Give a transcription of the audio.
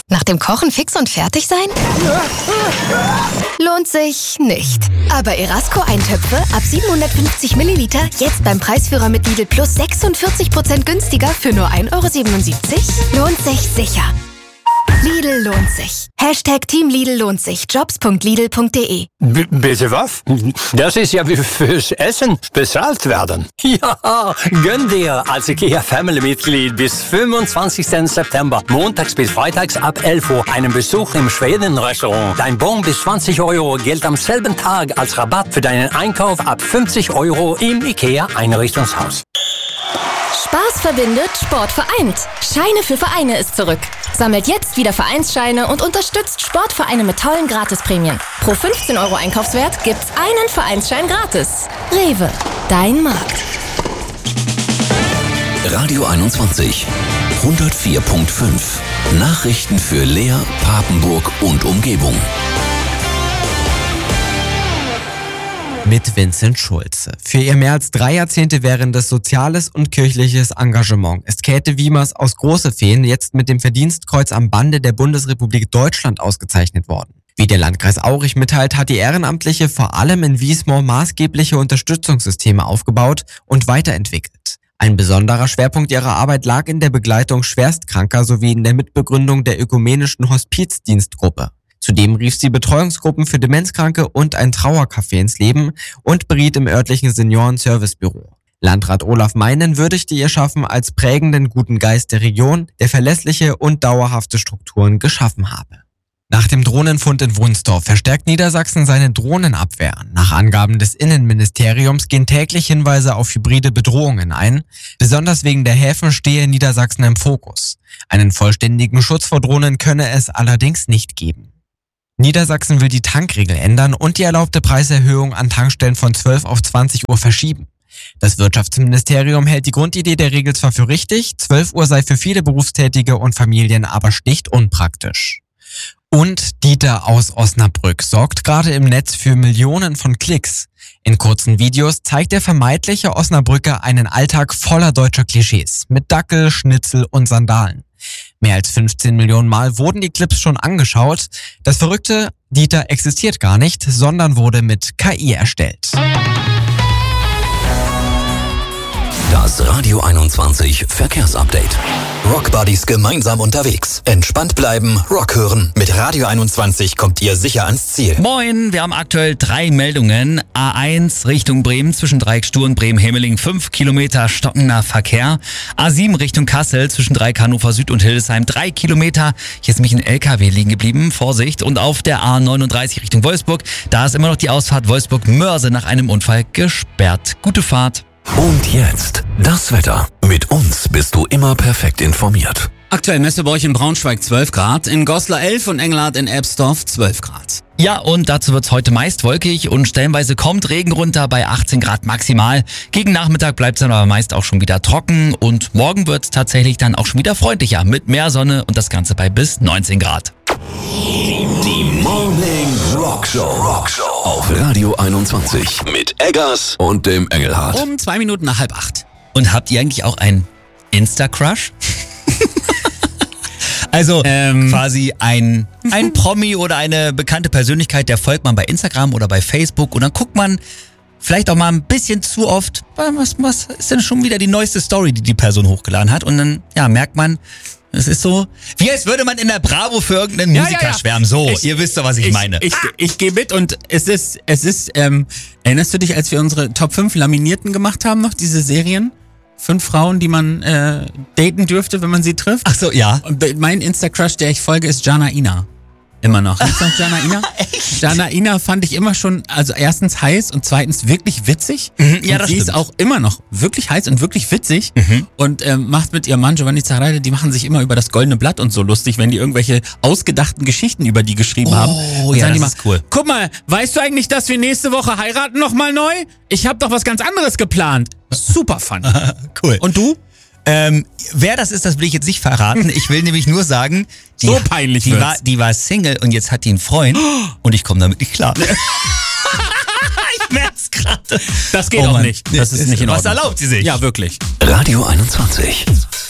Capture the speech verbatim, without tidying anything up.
Nach dem Kochen fix und fertig sein? Lohnt sich nicht. Aber Erasco-Eintöpfe ab siebenhundertfünfzig Milliliter jetzt beim Preisführer mit Lidl Plus sechsundvierzig Prozent günstiger für nur ein Euro siebenundsiebzig? Lohnt sich sicher. Lidl lohnt sich. Hashtag Team Lidl lohnt sich. Jobs punkt lidl punkt de. B- bitte was? Das ist ja wie fürs Essen bezahlt werden. Ja, gönn dir als IKEA Family-Mitglied bis fünfundzwanzigsten September montags bis freitags ab elf Uhr einen Besuch im Schweden-Restaurant. Dein Bon bis zwanzig Euro gilt am selben Tag als Rabatt für deinen Einkauf ab fünfzig Euro im IKEA Einrichtungshaus. Spaß verbindet, Sport vereint. Scheine für Vereine ist zurück. Sammelt jetzt wieder Vereinsscheine und unterstützt Sportvereine mit tollen Gratisprämien. Pro fünfzehn Euro Einkaufswert gibt's einen Vereinsschein gratis. Rewe, dein Markt. Radio einundzwanzig, hundertvier Komma fünf. Nachrichten für Leer, Papenburg und Umgebung. Mit Vincent Schulze. Für ihr mehr als drei Jahrzehnte währendes soziales und kirchliches Engagement ist Käthe Wiemers aus Großefehn jetzt mit dem Verdienstkreuz am Bande der Bundesrepublik Deutschland ausgezeichnet worden. Wie der Landkreis Aurich mitteilt, hat die Ehrenamtliche vor allem in Wiesmoor maßgebliche Unterstützungssysteme aufgebaut und weiterentwickelt. Ein besonderer Schwerpunkt ihrer Arbeit lag in der Begleitung Schwerstkranker sowie in der Mitbegründung der ökumenischen Hospizdienstgruppe. Zudem rief sie Betreuungsgruppen für Demenzkranke und ein Trauercafé ins Leben und beriet im örtlichen Senioren-Servicebüro. Landrat Olaf Meinen würdigte ihr Schaffen als prägenden guten Geist der Region, der verlässliche und dauerhafte Strukturen geschaffen habe. Nach dem Drohnenfund in Wunstorf verstärkt Niedersachsen seine Drohnenabwehr. Nach Angaben des Innenministeriums gehen täglich Hinweise auf hybride Bedrohungen ein. Besonders wegen der Häfen stehe Niedersachsen im Fokus. Einen vollständigen Schutz vor Drohnen könne es allerdings nicht geben. Niedersachsen will die Tankregel ändern und die erlaubte Preiserhöhung an Tankstellen von zwölf auf zwanzig Uhr verschieben. Das Wirtschaftsministerium hält die Grundidee der Regel zwar für richtig, zwölf Uhr sei für viele Berufstätige und Familien aber schlicht unpraktisch. Und Dieter aus Osnabrück sorgt gerade im Netz für Millionen von Klicks. In kurzen Videos zeigt der vermeintliche Osnabrücker einen Alltag voller deutscher Klischees mit Dackel, Schnitzel und Sandalen. Mehr als fünfzehn Millionen Mal wurden die Clips schon angeschaut. Das Verrückte, Dieter existiert gar nicht, sondern wurde mit K I erstellt. Das Radio einundzwanzig Verkehrsupdate. Rockbuddies gemeinsam unterwegs. Entspannt bleiben, Rock hören. Mit Radio einundzwanzig kommt ihr sicher ans Ziel. Moin, wir haben aktuell drei Meldungen. A eins Richtung Bremen zwischen Dreieck Stur und Bremen-Hemmeling, fünf Kilometer stockender Verkehr. A sieben Richtung Kassel zwischen Dreieck Hannover Süd und Hildesheim, drei Kilometer. Hier ist nämlich ein L K W liegen geblieben, Vorsicht. Und auf der A neununddreißig Richtung Wolfsburg, da ist immer noch die Ausfahrt Wolfsburg-Mörse nach einem Unfall gesperrt. Gute Fahrt. Und jetzt das Wetter. Mit uns bist du immer perfekt informiert. Aktuell Messe bei euch in Braunschweig zwölf Grad, in Goslar elf und Engelhardt in Ebsdorf zwölf Grad. Ja, und dazu wird's heute meist wolkig und stellenweise kommt Regen runter bei achtzehn Grad maximal. Gegen Nachmittag bleibt's dann aber meist auch schon wieder trocken und morgen wird's tatsächlich dann auch schon wieder freundlicher mit mehr Sonne und das Ganze bei bis neunzehn Grad. Die Morning Rockshow. Rockshow auf Radio einundzwanzig mit Eggers und dem Engelhardt. Um zwei Minuten nach halb acht. Und habt ihr eigentlich auch einen Insta-Crush? Also Ähm. quasi ein, ein Promi oder eine bekannte Persönlichkeit, der folgt man bei Instagram oder bei Facebook und dann guckt man vielleicht auch mal ein bisschen zu oft, was, was ist denn schon wieder die neueste Story, die die Person hochgeladen hat und dann ja merkt man, es ist so, wie als würde man in der Bravo für irgendeinen Ja, Musiker ja, ja. schwärmen. So, Ich- ihr wisst doch, was ich, Ich, meine. ich, ich gehe mit und es ist, es ist, ähm, erinnerst du dich, als wir unsere Top fünf Laminierten gemacht haben noch, diese Serien? Fünf Frauen, die man äh, daten dürfte, wenn man sie trifft. Ach so, ja. Und mein Insta-Crush, der ich folge, ist Jana Ina. Immer noch. Kennst du noch Jana Ina? Jana Ina fand ich immer schon, also erstens heiß und zweitens wirklich witzig. Mhm, ja, und das sie ist stimmt. auch immer noch wirklich heiß und wirklich witzig. Mhm. Und ähm, macht mit ihrem Mann Giovanni Zarraide, die machen sich immer über das Goldene Blatt und so lustig, wenn die irgendwelche ausgedachten Geschichten über die geschrieben Oh, haben. Und ja, sagen die das mal, ist cool. Guck mal, weißt du eigentlich, dass wir nächste Woche heiraten nochmal neu? Ich habe doch was ganz anderes geplant. Super fun. Cool. Und du? Ähm, wer das ist, das will ich jetzt nicht verraten. Ich will nämlich nur sagen, die, So peinlich die wird's. war, die war Single und jetzt hat die einen Freund und ich komme damit nicht klar. Ich merk's gerade. Das geht Oh auch Mann. nicht. Das ist nicht in Was Ordnung. erlaubt sie sich? Ja, wirklich. Radio einundzwanzig.